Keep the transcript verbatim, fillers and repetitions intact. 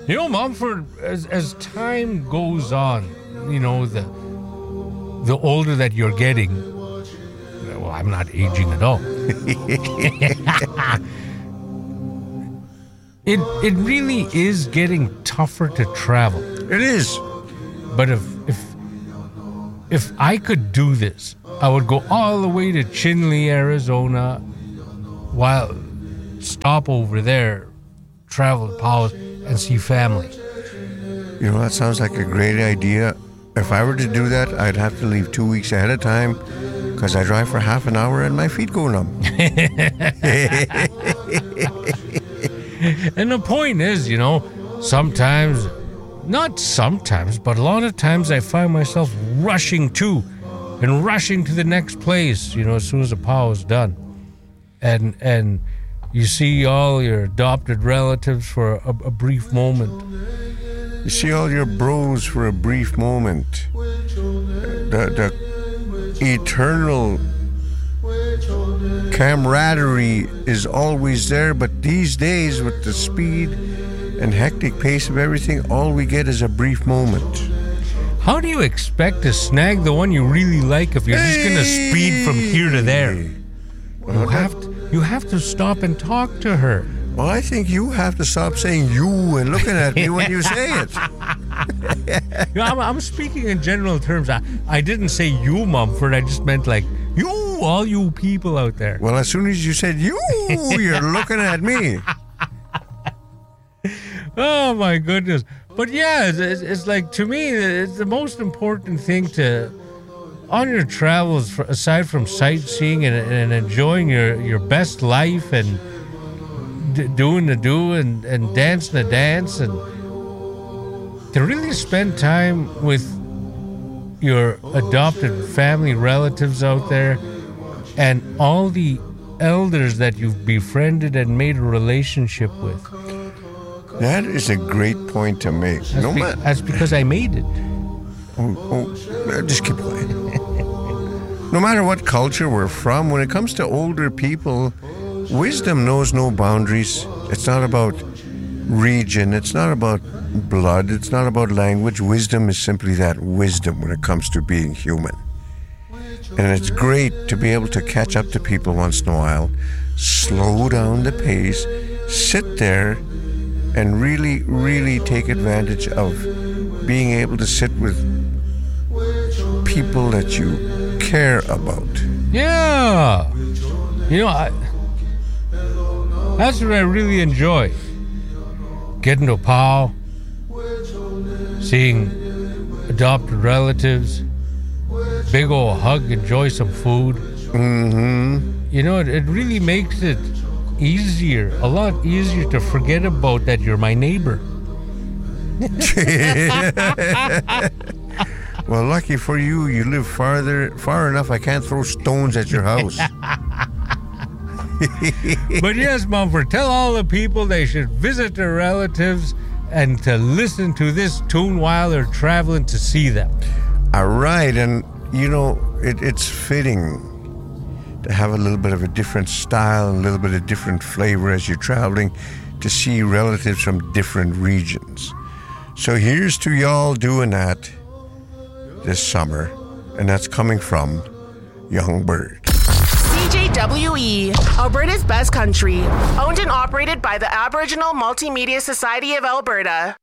You know, Mumford, as as time goes on, you know, the the older that you're getting, well, I'm not aging at all. it it really is getting tougher to travel. It is. But if if if I could do this, I would go all the way to Chinle, Arizona, while stop over there, travel to Powell's, and see family. You know, that sounds like a great idea. If I were to do that, I'd have to leave two weeks ahead of time because I drive for half an hour and my feet go numb. And the point is, you know, sometimes, not sometimes, but a lot of times I find myself rushing to and rushing to the next place, you know, as soon as the powwow's done. And and you see all your adopted relatives for a, a brief moment. You see all your bros for a brief moment. The, the eternal camaraderie is always there, but these days, with the speed and hectic pace of everything, all we get is a brief moment. How do you expect to snag the one you really like if you're hey! just going to speed from here to there? Well, you have to, you have to stop and talk to her. Well, I think you have to stop saying you and looking at me when you say it. You know, I'm, I'm speaking in general terms. I, I didn't say you, Mumford. I just meant like you, all you people out there. Well, as soon as you said you, you're looking at me. Oh, my goodness. But yeah, it's, it's, it's like, to me, it's the most important thing to, on your travels, for, aside from sightseeing and, and enjoying your, your best life and d- doing the do and, and dancing the dance, and to really spend time with your adopted family relatives out there and all the elders that you've befriended and made a relationship with. That is a great point to make. That's, no be- ma- that's because I made it. Oh, oh, just keep quiet. No matter what culture we're from, when it comes to older people, wisdom knows no boundaries. It's not about region. It's not about blood. It's not about language. Wisdom is simply that wisdom when it comes to being human. And it's great to be able to catch up to people once in a while, slow down the pace, sit there, and really, really take advantage of being able to sit with people that you care about. Yeah. You know, I, that's what I really enjoy. Getting to a powwow, seeing adopted relatives, big old hug, enjoy some food. Mm-hmm. You know, it, it really makes it easier, a lot easier to forget about that you're my neighbor. Well, lucky for you, you live farther, far enough I can't throw stones at your house. But yes, Mumford, tell all the people they should visit their relatives and to listen to this tune while they're traveling to see them. All right, and you know, it, it's fitting to have a little bit of a different style, a little bit of different flavor as you're traveling to see relatives from different regions. So here's to y'all doing that this summer, and that's coming from Young Bird. C J W E, Alberta's best country, owned and operated by the Aboriginal Multimedia Society of Alberta.